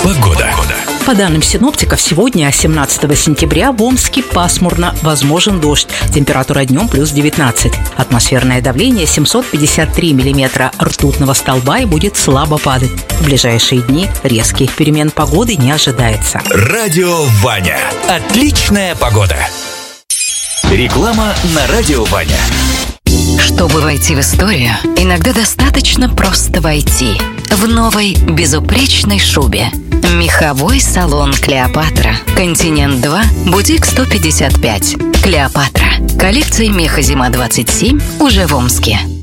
Погода. По данным синоптиков, сегодня, 17 сентября, в Омске пасмурно, возможен дождь. Температура днем плюс 19. Атмосферное давление 753 миллиметра ртутного столба и будет слабо падать. В ближайшие дни резких перемен погоды не ожидается. Радио Ваня. Отличная погода. Реклама на Радио Ваня. Чтобы войти в историю, иногда достаточно просто войти. В новой безупречной шубе. Меховой салон «Клеопатра». Континент 2, бутик 155. «Клеопатра». Коллекция меха «Зима-27» уже в Омске.